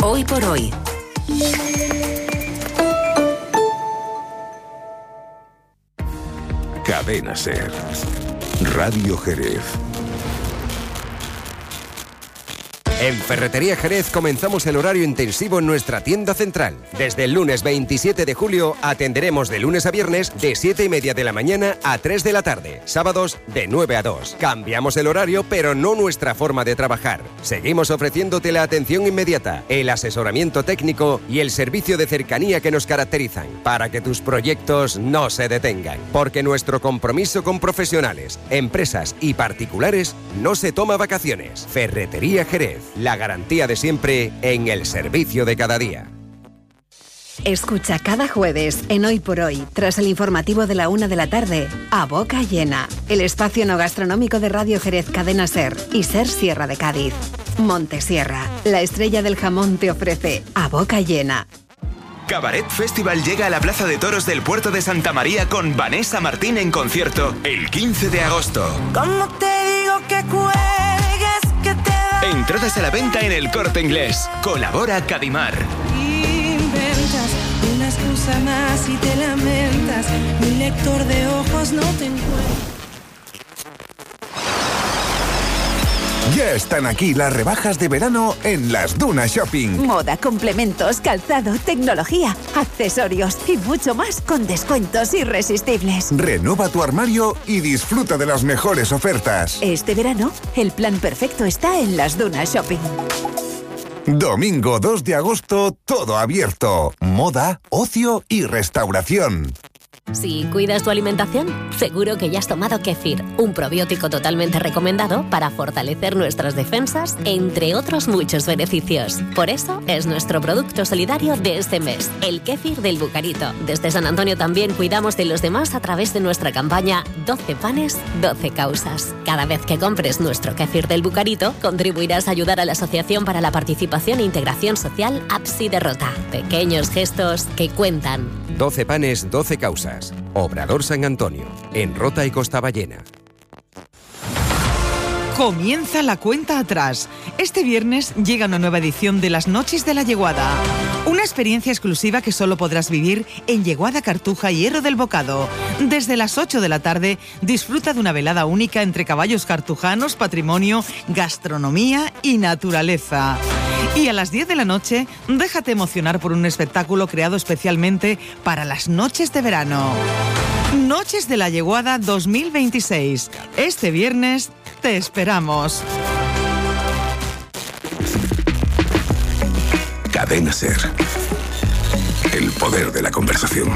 Hoy por hoy. Cadena SER. Radio Jerez. En Ferretería Jerez comenzamos el horario intensivo en nuestra tienda central. Desde el lunes 27 de julio atenderemos de lunes a viernes de 7:30 de la mañana a 3 de la tarde. Sábados de 9 a 2. Cambiamos el horario, pero no nuestra forma de trabajar. Seguimos ofreciéndote la atención inmediata, el asesoramiento técnico y el servicio de cercanía que nos caracterizan, para que tus proyectos no se detengan. Porque nuestro compromiso con profesionales, empresas y particulares no se toma vacaciones. Ferretería Jerez. La garantía de siempre en el servicio de cada día. Escucha cada jueves en Hoy por Hoy, tras el informativo de la 1 de la tarde, A Boca Llena, el espacio no gastronómico de Radio Jerez Cadena SER y SER Sierra de Cádiz. Montesierra, la estrella del jamón, te ofrece A Boca Llena. Cabaret Festival llega a la Plaza de Toros del Puerto de Santa María con Vanessa Martín en concierto el 15 de agosto. ¿Cómo te digo que cuelgues, que te... Entradas a la venta en El Corte Inglés. Colabora Cadimar. Inventas una excusa más y te lamentas. Mi lector de ojos no te encuentra. Ya están aquí las rebajas de verano en Las Dunas Shopping. Moda, complementos, calzado, tecnología, accesorios y mucho más con descuentos irresistibles. Renueva tu armario y disfruta de las mejores ofertas. Este verano, el plan perfecto está en Las Dunas Shopping. Domingo 2 de agosto, todo abierto. Moda, ocio y restauración. Si cuidas tu alimentación, seguro que ya has tomado kéfir, un probiótico totalmente recomendado para fortalecer nuestras defensas, entre otros muchos beneficios. Por eso es nuestro producto solidario de este mes, el kéfir del Bucarito. Desde San Antonio también cuidamos de los demás a través de nuestra campaña 12 panes, 12 causas. Cada vez que compres nuestro kéfir del Bucarito, contribuirás a ayudar a la Asociación para la Participación e Integración Social APSI de Rota. Pequeños gestos que cuentan. 12 panes, 12 causas. Obrador San Antonio, en Rota y Costa Ballena. Comienza la cuenta atrás. Este viernes llega una nueva edición de Las Noches de la Yeguada. Una experiencia exclusiva que solo podrás vivir en Yeguada, Cartuja y Hierro del Bocado. Desde las 8 de la tarde disfruta de una velada única entre caballos cartujanos, patrimonio, gastronomía y naturaleza. Y a las 10 de la noche, déjate emocionar por un espectáculo creado especialmente para las noches de verano. Noches de la Yeguada 2026. Este viernes te esperamos. Cadena SER. El poder de la conversación.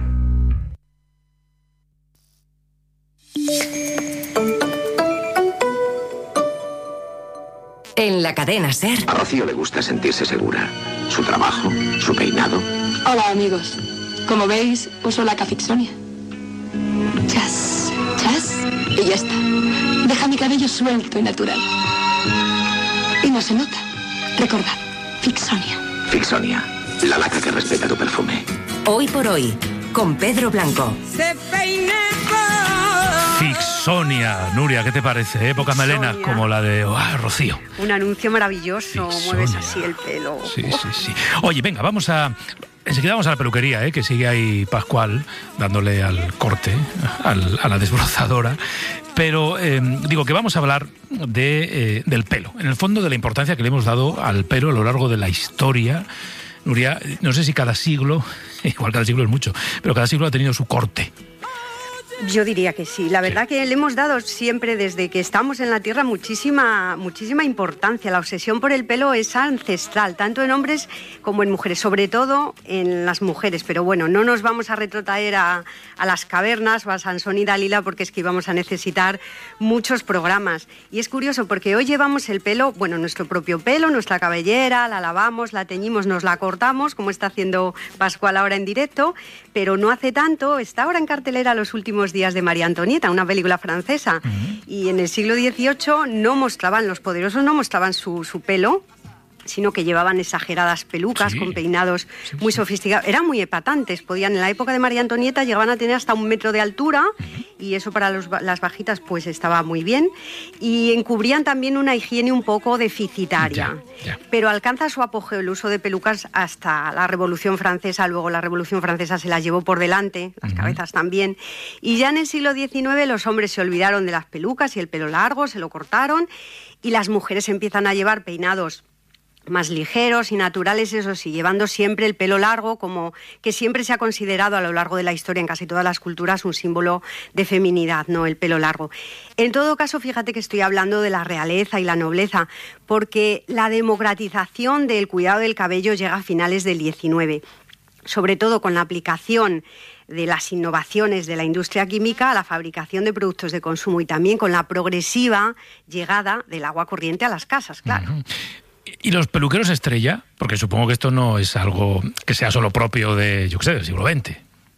En la cadena SER. A Rocío le gusta sentirse segura. Su trabajo, su peinado. Hola amigos. Como veis, uso la Fixonia. Chas, chas, y ya está. Deja mi cabello suelto y natural. Y no se nota. Recordad, Fixonia. Fixonia, la laca que respeta tu perfume. Hoy por hoy, con Pedro Blanco. Se peine Fixonia. Nuria, ¿qué te parece? Pocas melenas como la de Rocío. Un anuncio maravilloso. Fixonia. Mueves así el pelo. Sí. Oye, venga, enseguida vamos a la peluquería, que sigue ahí Pascual dándole al corte, a la desbrozadora. Pero digo que vamos a hablar del pelo. En el fondo, de la importancia que le hemos dado al pelo a lo largo de la historia. Nuria, no sé si cada siglo, igual cada siglo es mucho, pero cada siglo ha tenido su corte. Yo diría que sí. La verdad que le hemos dado siempre, desde que estamos en la Tierra, muchísima importancia. La obsesión por el pelo es ancestral, tanto en hombres como en mujeres, sobre todo en las mujeres. Pero bueno, no nos vamos a retrotraer a las cavernas o a Sansón y Dalila, porque es que íbamos a necesitar muchos programas. Y es curioso porque hoy llevamos el pelo, bueno, nuestro propio pelo, nuestra cabellera, la lavamos, la teñimos, nos la cortamos, como está haciendo Pascual ahora en directo, pero no hace tanto, está ahora en cartelera Los últimos días de María Antonieta, una película francesa. Y en el siglo XVIII los poderosos no mostraban su pelo, sino que llevaban exageradas pelucas con peinados muy sofisticados. Eran muy epatantes, en la época de María Antonieta llegaban a tener hasta 1 metro de altura y eso para las bajitas pues estaba muy bien, y encubrían también una higiene un poco deficitaria. Pero alcanza su apogeo el uso de pelucas hasta la Revolución Francesa. Luego la Revolución Francesa se las llevó por delante, las cabezas también, y ya en el siglo XIX los hombres se olvidaron de las pelucas y el pelo largo, se lo cortaron, y las mujeres empiezan a llevar peinados más ligeros y naturales, eso sí, llevando siempre el pelo largo, como que siempre se ha considerado a lo largo de la historia en casi todas las culturas un símbolo de feminidad, ¿no? El pelo largo. En todo caso, fíjate que estoy hablando de la realeza y la nobleza, porque la democratización del cuidado del cabello llega a finales del XIX, sobre todo con la aplicación de las innovaciones de la industria química a la fabricación de productos de consumo y también con la progresiva llegada del agua corriente a las casas, claro. ¿Y los peluqueros estrella? Porque supongo que esto no es algo que sea solo propio de, yo qué sé, del siglo XX.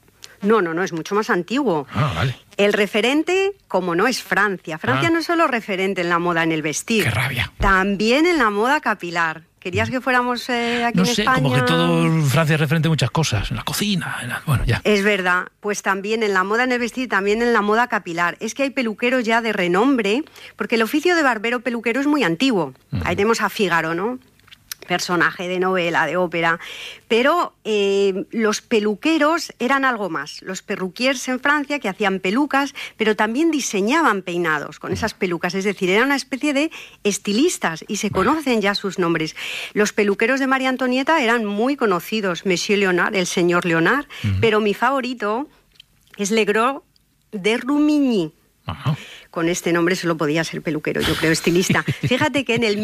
No, es mucho más antiguo. Vale. El referente, como no, es Francia. Francia no es solo referente en la moda en el vestir. ¡Qué rabia! También en la moda capilar. ¿Querías que fuéramos aquí en España? No sé, como que todo Francia es referente en muchas cosas, en la cocina, bueno, ya. Es verdad, pues también en la moda en el vestir, también en la moda capilar. Es que hay peluqueros ya de renombre, porque el oficio de barbero peluquero es muy antiguo. Ahí tenemos a Fígaro, ¿no? Personaje de novela, de ópera, pero los peluqueros eran algo más. Los perruquiers en Francia que hacían pelucas, pero también diseñaban peinados con esas pelucas, es decir, eran una especie de estilistas y se conocen ya sus nombres. Los peluqueros de María Antonieta eran muy conocidos, Monsieur Léonard, el señor Léonard, pero mi favorito es Legros de Rumigny. Con este nombre solo podía ser peluquero, yo creo, estilista. Fíjate que en el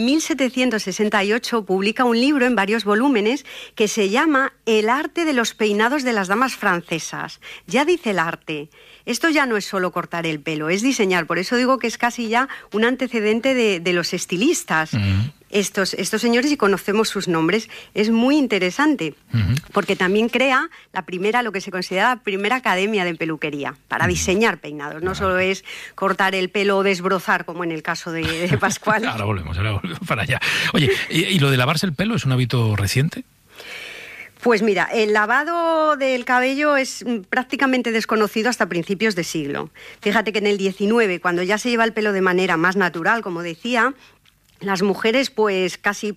1768 publica un libro en varios volúmenes que se llama El arte de los peinados de las damas francesas. Ya dice el arte. Esto ya no es solo cortar el pelo, es diseñar. Por eso digo que es casi ya un antecedente de los estilistas. Estos señores, y conocemos sus nombres, es muy interesante, porque también crea lo que se considera la primera academia de peluquería, para diseñar peinados. No solo es cortar el pelo o desbrozar, como en el caso de Pascual. Ahora volvemos para allá. Oye, ¿y lo de lavarse el pelo es un hábito reciente? Pues mira, el lavado del cabello es prácticamente desconocido hasta principios de siglo. Fíjate que en el 19, cuando ya se lleva el pelo de manera más natural, como decía, las mujeres pues casi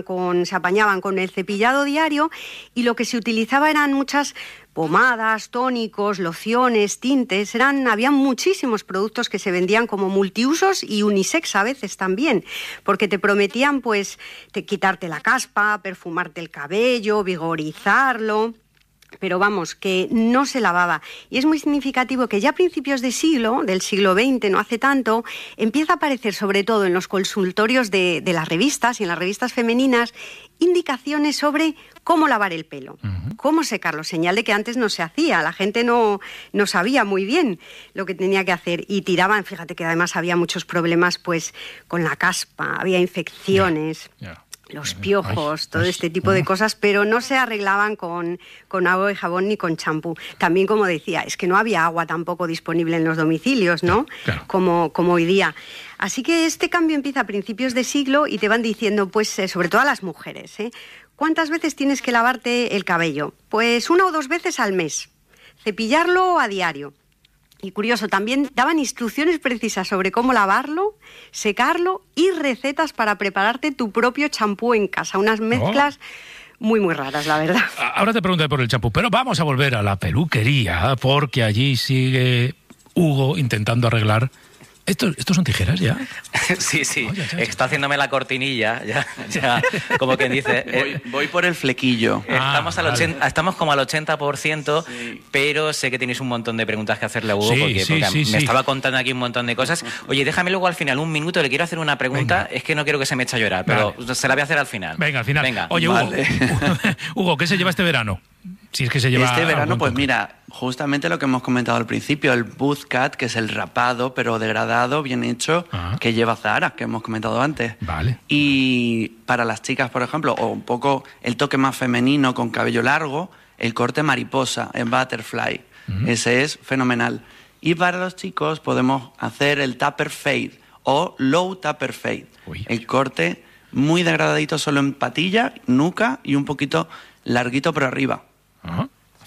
se apañaban con el cepillado diario, y lo que se utilizaba eran muchas pomadas, tónicos, lociones, tintes. Había muchísimos productos que se vendían como multiusos y unisex a veces también, porque te prometían pues quitarte la caspa, perfumarte el cabello, vigorizarlo. Pero vamos, que no se lavaba. Y es muy significativo que ya a principios del siglo XX, no hace tanto, empieza a aparecer, sobre todo en los consultorios de las revistas y en las revistas femeninas, indicaciones sobre cómo lavar el pelo, cómo secarlo, señal de que antes no se hacía. La gente no sabía muy bien lo que tenía que hacer y tiraban. Fíjate que además había muchos problemas pues con la caspa, había infecciones. Los piojos, todo este tipo de cosas, pero no se arreglaban con agua y jabón ni con champú. También, como decía, es que no había agua tampoco disponible en los domicilios, ¿no? Claro. Como hoy día. Así que este cambio empieza a principios de siglo y te van diciendo, pues, sobre todo a las mujeres, ¿cuántas veces tienes que lavarte el cabello? Pues 1 o 2 veces al mes. Cepillarlo a diario. Y curioso, también daban instrucciones precisas sobre cómo lavarlo, secarlo y recetas para prepararte tu propio champú en casa. Unas mezclas muy, muy raras, la verdad. Ahora te pregunté por el champú, pero vamos a volver a la peluquería, porque allí sigue Hugo intentando arreglar... ¿Estos son tijeras ya? Sí. Está haciéndome la cortinilla, ya como quien dice. Voy por el flequillo. Estamos como al 80%, sí. Pero sé que tenéis un montón de preguntas que hacerle a Hugo, porque me estaba contando aquí un montón de cosas. Oye, déjame luego al final 1 minuto, le quiero hacer una pregunta. Venga. Es que no quiero que se me eche a llorar, pero se la voy a hacer al final. Venga, al final. Venga. Oye, vale. Hugo, ¿qué se lleva este verano? Si es que se lleva este verano, pues mira, justamente lo que hemos comentado al principio, el buzz cut, que es el rapado, pero degradado, bien hecho, que lleva Zara, que hemos comentado antes. Vale. Y para las chicas, por ejemplo, o un poco el toque más femenino con cabello largo, el corte mariposa, en butterfly. Ese es fenomenal. Y para los chicos podemos hacer el taper fade o low taper fade. El corte muy degradadito solo en patilla, nuca y un poquito larguito por arriba.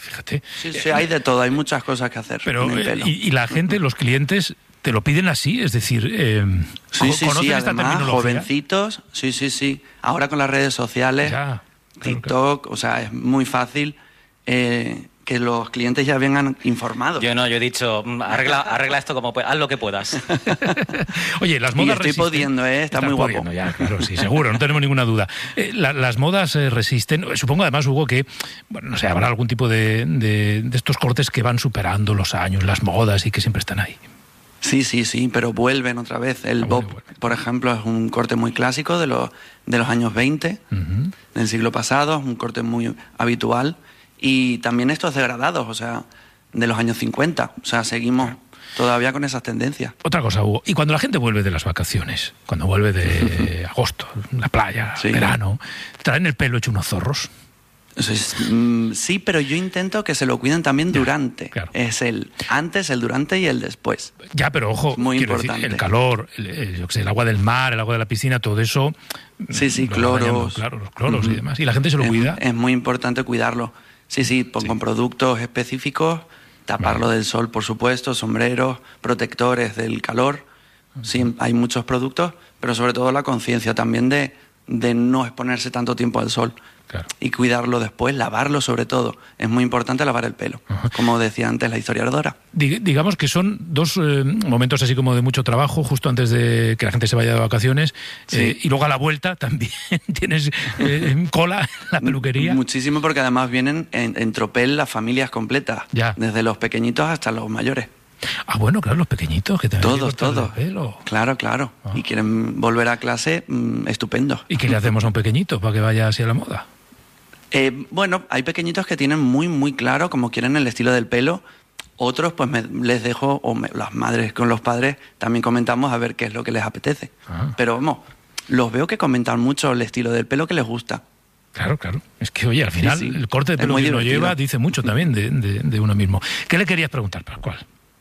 fíjate. Sí, hay de todo, hay muchas cosas que hacer pero, con el pelo. Y la gente, los clientes, te lo piden así, es decir, ¿conocen esta además, terminología? jovencitos, sí. Ahora con las redes sociales, TikTok, o sea, es muy fácil que los clientes ya vengan informados. Yo he dicho, arregla esto como puedas, haz lo que puedas. Oye, las modas estoy pudiendo, está muy guapo. Pudiendo, ya, claro, sí, seguro, no tenemos ninguna duda. Las modas resisten, supongo además, Hugo, que, bueno, no sé, habrá algún tipo de estos cortes que van superando los años, las modas y que siempre están ahí. Sí, pero vuelven otra vez. El bob, por ejemplo, es un corte muy clásico de los años 20, del siglo pasado, es un corte muy habitual. Y también estos degradados, o sea, de los años 50. O sea, seguimos todavía con esas tendencias. Otra cosa, Hugo, y cuando la gente vuelve de las vacaciones, cuando vuelve de agosto, la playa, verano, ¿traen el pelo hecho unos zorros? Sí, pero yo intento que se lo cuiden también durante. Claro. Es el antes, el durante y el después. Ya, pero ojo, muy importante. Decir, el calor, el agua del mar, el agua de la piscina, todo eso... Sí, cloros. Claro, los cloros y demás. ¿Y la gente se lo cuida? Es muy importante cuidarlo. Sí, con productos específicos, taparlo del sol, por supuesto, sombreros, protectores del calor. Sí, hay muchos productos, pero sobre todo la conciencia también de no exponerse tanto tiempo al sol. Claro. Y cuidarlo después, lavarlo sobre todo. Es muy importante lavar el pelo, como decía antes la historiadora. Digamos que son dos momentos así como de mucho trabajo, justo antes de que la gente se vaya de vacaciones, y luego a la vuelta también tienes cola en la peluquería. Muchísimo, porque además vienen en tropel las familias completas, desde los pequeñitos hasta los mayores. Ah, bueno, claro, los pequeñitos que también todos. Claro. Y quieren volver a clase, estupendo. ¿Y qué le hacemos a un pequeñito para que vaya así a la moda? Bueno, hay pequeñitos que tienen muy, muy claro cómo quieren el estilo del pelo. Otros, pues les dejo, las madres con los padres, también comentamos a ver qué es lo que les apetece. Pero vamos, los veo que comentan mucho el estilo del pelo que les gusta. Claro. Es que, oye, al final el corte de pelo que uno lleva dice mucho también de uno mismo. ¿Qué le querías preguntar, Pascual?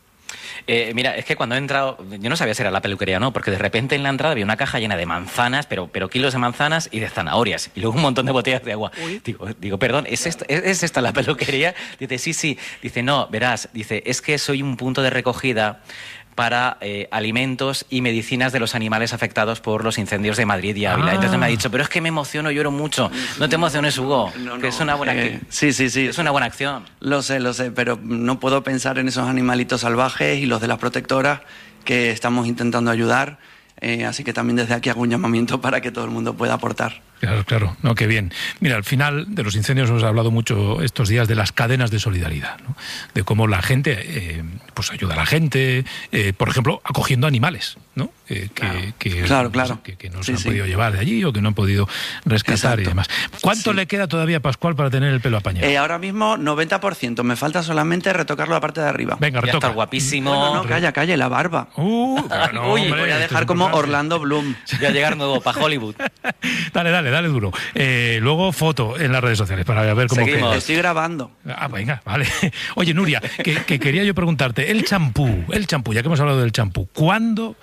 Mira, es que cuando he entrado, yo no sabía si era la peluquería o no, porque de repente en la entrada había una caja llena de manzanas, pero kilos de manzanas y de zanahorias, y luego un montón de botellas de agua. Digo, perdón, ¿es esta la peluquería? Dice, sí. Dice, no, verás, dice, es que soy un punto de recogida para alimentos y medicinas de los animales afectados por los incendios de Madrid y Ávila. Entonces me ha dicho, pero es que me emociono, lloro mucho. No te emociones, Hugo, que es una buena acción. Sí. Es una buena acción. Lo sé, pero no puedo pensar en esos animalitos salvajes y los de las protectoras que estamos intentando ayudar. Así que también desde aquí hago un llamamiento para que todo el mundo pueda aportar. Claro, no, qué bien. Mira, al final de los incendios hemos hablado mucho estos días de las cadenas de solidaridad, ¿no? De cómo la gente pues ayuda a la gente, por ejemplo, acogiendo animales, ¿no? Claro. Que no se han podido llevar de allí o que no han podido rescatar. Exacto. Y demás. ¿Cuánto le queda todavía a Pascual para tener el pelo apañado? Ahora mismo 90%, me falta solamente retocarlo la parte de arriba. Venga, retoca. Está guapísimo. No, calla, la barba. Uy, voy a dejar como Orlando Bloom. Voy a llegar nuevo para Hollywood. Dale duro. Luego foto en las redes sociales para ver cómo queda. Estoy grabando. Venga, vale. Oye, Nuria, que quería yo preguntarte, el champú, ya que hemos hablado del champú, ¿cuándo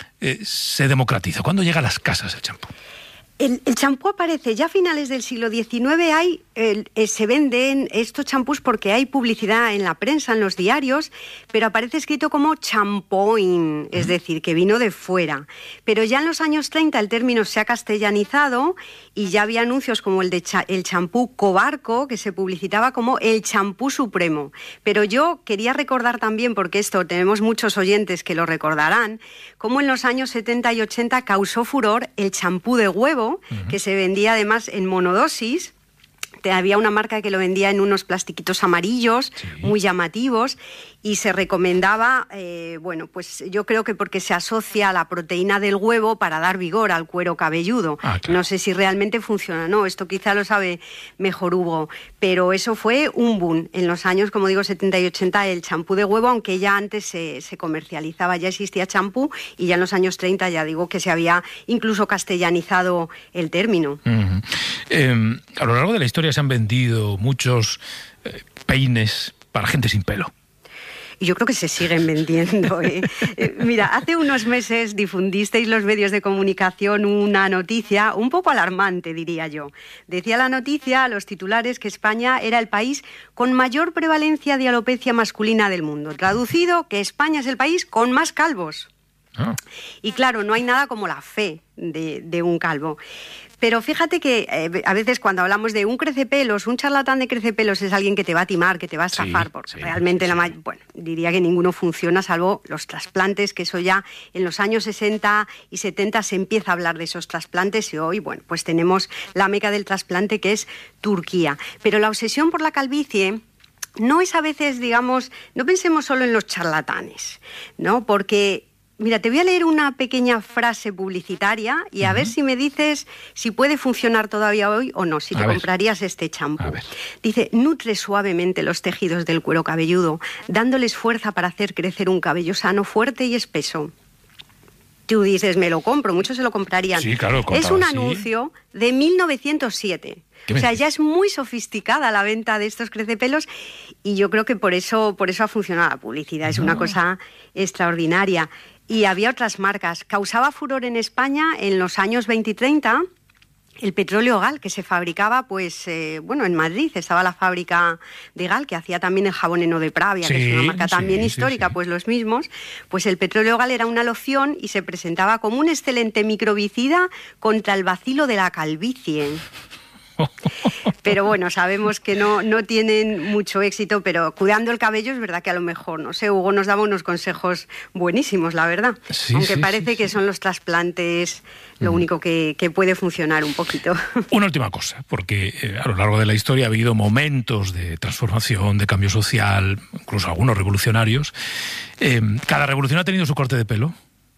se democratiza? ¿Cuándo llega a las casas el champú? El champú aparece ya a finales del siglo XIX, se venden estos champús porque hay publicidad en la prensa, en los diarios, pero aparece escrito como champoin, es decir, que vino de fuera. Pero ya en los años 30 el término se ha castellanizado y ya había anuncios como el champú Cobarco, que se publicitaba como el champú supremo. Pero yo quería recordar también, porque esto tenemos muchos oyentes que lo recordarán, cómo en los años 70 y 80 causó furor el champú de huevo, que se vendía además en monodosis. Había una marca que lo vendía en unos plastiquitos amarillos, muy llamativos, y se recomendaba, pues yo creo que porque se asocia a la proteína del huevo para dar vigor al cuero cabelludo. Claro. No sé si realmente funciona, no, esto quizá lo sabe mejor Hugo, pero eso fue un boom. En los años, como digo, 70 y 80, el champú de huevo, aunque ya antes se comercializaba, ya existía champú, y ya en los años 30 ya digo que se había incluso castellanizado el término. A lo largo de la historia se han vendido muchos peines para gente sin pelo. Y yo creo que se siguen vendiendo. Mira, hace unos meses difundisteis los medios de comunicación una noticia un poco alarmante, diría yo. Decía la noticia, los titulares, que España era el país con mayor prevalencia de alopecia masculina del mundo. Traducido, que España es el país con más calvos. Y claro, no hay nada como la fe de un calvo. Pero fíjate que a veces cuando hablamos de un crecepelos, un charlatán de crecepelos es alguien que te va a timar, que te va a estafar, porque realmente bueno, diría que ninguno funciona salvo los trasplantes, que eso ya en los años 60 y 70 se empieza a hablar de esos trasplantes y hoy, bueno, pues tenemos la meca del trasplante que es Turquía. Pero la obsesión por la calvicie no es a veces, digamos, no pensemos solo en los charlatanes, ¿no? Porque mira, te voy a leer una pequeña frase publicitaria y a ver si me dices si puede funcionar todavía hoy o no, si te comprarías este champú. Dice, nutre suavemente los tejidos del cuero cabelludo, dándoles fuerza para hacer crecer un cabello sano, fuerte y espeso. Tú dices, me lo compro, muchos se lo comprarían. Sí, claro, es un anuncio de 1907. O sea, ya es muy sofisticada la venta de estos crecepelos y yo creo que por eso ha funcionado la publicidad. Es una cosa extraordinaria. Y había otras marcas. Causaba furor en España en los años 20 y 30 el petróleo Gal, que se fabricaba, pues, en Madrid estaba la fábrica de Gal, que hacía también el jabón Heno de Pravia, que es una marca también histórica, pues los mismos. Pues el petróleo Gal era una loción y se presentaba como un excelente microbicida contra el bacilo de la calvicie. Pero bueno, sabemos que no tienen mucho éxito, pero cuidando el cabello es verdad que a lo mejor, no sé, Hugo nos daba unos consejos buenísimos, la verdad. Aunque parece que son los trasplantes lo único que puede funcionar un poquito. Una última cosa, porque a lo largo de la historia ha habido momentos de transformación, de cambio social, incluso algunos revolucionarios. ¿Cada revolución ha tenido su corte de pelo?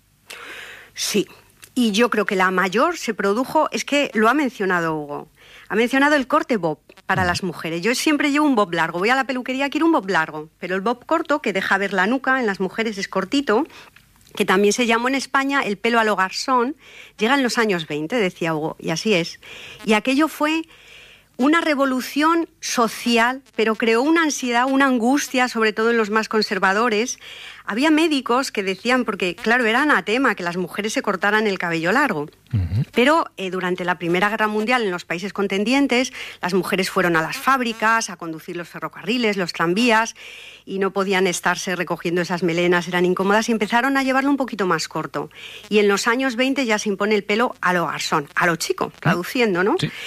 Sí, y yo creo que la mayor se produjo, es que lo ha mencionado Hugo, ha mencionado el corte bob para las mujeres. Yo siempre llevo un bob largo. Voy a la peluquería, quiero un bob largo. Pero el bob corto, que deja ver la nuca, en las mujeres es cortito, que también se llamó en España el pelo a lo garzón, llega en los años 20, decía Hugo, y así es. Y aquello fue una revolución social, pero creó una ansiedad, una angustia, sobre todo en los más conservadores. Había médicos que decían, porque claro, era anatema que las mujeres se cortaran el cabello largo. Pero durante la Primera Guerra Mundial, en los países contendientes, las mujeres fueron a las fábricas, a conducir los ferrocarriles, los tranvías, y no podían estarse recogiendo esas melenas, eran incómodas, y empezaron a llevarlo un poquito más corto. Y en los años 20 ya se impone el pelo a lo garzón, a lo chico, traduciendo, ¿no? Sí.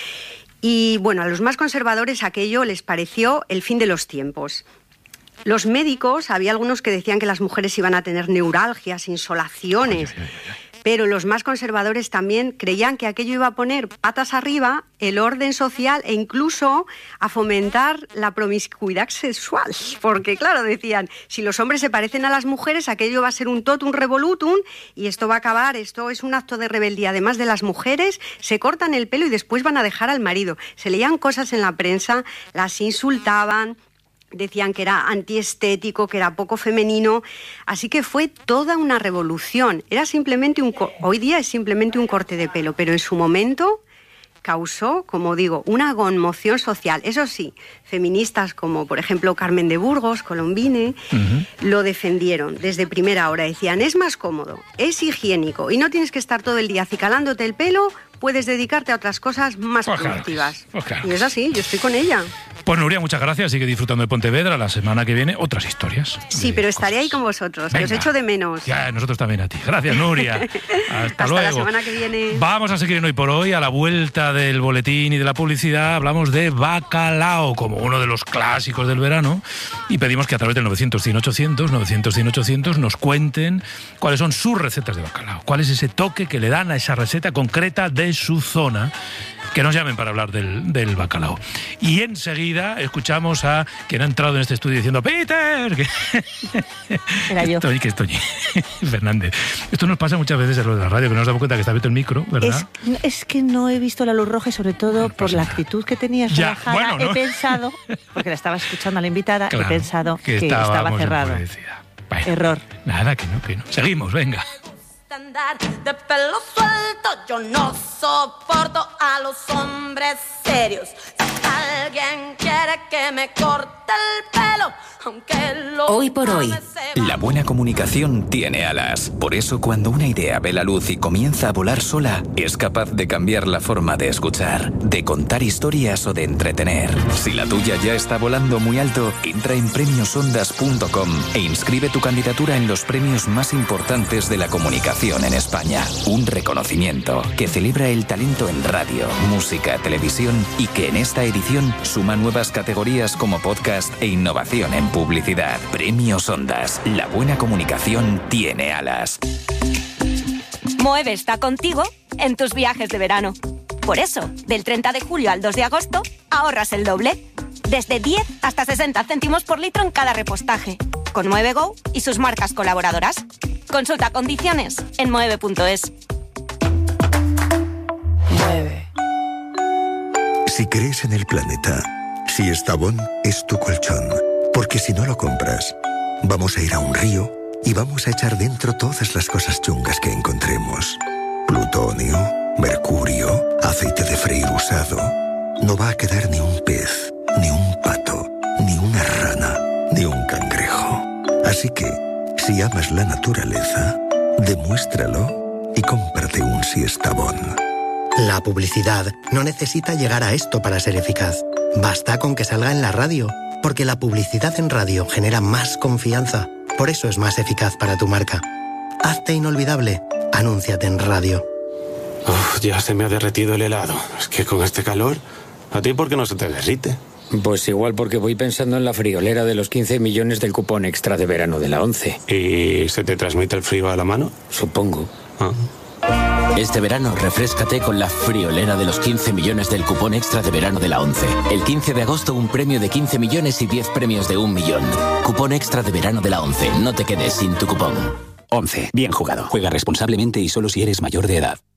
Y bueno, a los más conservadores aquello les pareció el fin de los tiempos. Los médicos, había algunos que decían que las mujeres iban a tener neuralgias, insolaciones, pero los más conservadores también creían que aquello iba a poner patas arriba el orden social e incluso a fomentar la promiscuidad sexual. Porque claro, decían, si los hombres se parecen a las mujeres, aquello va a ser un totum revolutum y esto va a acabar, esto es un acto de rebeldía. Además de las mujeres, se cortan el pelo y después van a dejar al marido. Se leían cosas en la prensa, las insultaban, decían que era antiestético, que era poco femenino, así que fue toda una revolución. Era simplemente hoy día es simplemente un corte de pelo, pero en su momento causó, como digo, una conmoción social. Eso sí, feministas como, por ejemplo, Carmen de Burgos, Colombine, lo defendieron desde primera hora. Decían, es más cómodo, es higiénico y no tienes que estar todo el día acicalándote el pelo, puedes dedicarte a otras cosas más productivas. Y es así, yo estoy con ella. Pues Nuria, muchas gracias. Sigue disfrutando de Pontevedra. La semana que viene, otras historias. Sí, pero estaré ahí con vosotros, que os echo de menos. Ya, nosotros también a ti. Gracias, Nuria. Hasta luego. La semana que viene. Vamos a seguir en Hoy por Hoy. A la vuelta del boletín y de la publicidad hablamos de bacalao, como uno de los clásicos del verano. Y pedimos que a través del 900-100-800, 900-100-800, nos cuenten cuáles son sus recetas de bacalao. Cuál es ese toque que le dan a esa receta concreta de su zona. Que nos llamen para hablar del bacalao. Y enseguida escuchamos a quien ha entrado en este estudio diciendo ¡Peter! Era yo. Que estoy Fernández. Esto nos pasa muchas veces en lo de la radio, que no nos damos cuenta que está abierto el micro, ¿verdad? Es que no he visto la luz roja y sobre todo por la actitud que tenías relajada. Bueno, ¿no? He pensado, porque la estaba escuchando a la invitada, he pensado que estaba cerrado. Bueno, error. Nada, que no. Seguimos, venga. Andar de pelo suelto, yo no soporto a los hombres serios. Si alguien quiere que me corte el pelo, Hoy por hoy. La buena comunicación tiene alas. Por eso, cuando una idea ve la luz y comienza a volar sola, es capaz de cambiar la forma de escuchar, de contar historias o de entretener. Si la tuya ya está volando muy alto, entra en premiosondas.com e inscribe tu candidatura en los premios más importantes de la comunicación en España. Un reconocimiento que celebra el talento en radio, música, televisión y que en esta edición suma nuevas categorías como podcast e innovación en publicidad. Premios Ondas. La buena comunicación tiene alas. Moeve está contigo en tus viajes de verano. Por eso, del 30 de julio al 2 de agosto, ahorras el doble. Desde 10 hasta 60 céntimos por litro en cada repostaje. Con Moeve Go y sus marcas colaboradoras. Consulta condiciones en moeve.es. Mueve. Si crees en el planeta, Siestabón es tu colchón. Porque si no lo compras, vamos a ir a un río y vamos a echar dentro todas las cosas chungas que encontremos. Plutonio, mercurio, aceite de freír usado. No va a quedar ni un pez, ni un pato, ni una rana, ni un cangrejo. Así que, si amas la naturaleza, demuéstralo y cómprate un Siestabón. La publicidad no necesita llegar a esto para ser eficaz. Basta con que salga en la radio. Porque la publicidad en radio genera más confianza. Por eso es más eficaz para tu marca. Hazte inolvidable. Anúnciate en radio. Ya se me ha derretido el helado. Es que con este calor, ¿a ti por qué no se te derrite? Pues igual porque voy pensando en la friolera de los 15 millones del cupón extra de verano de la 11. ¿Y se te transmite el frío a la mano? Supongo. Este verano, refréscate con la friolera de los 15 millones del cupón extra de verano de la 11. El 15 de agosto, un premio de 15 millones y 10 premios de 1 millón. Cupón extra de verano de la 11. No te quedes sin tu cupón. 11. Bien jugado. Juega responsablemente y solo si eres mayor de edad.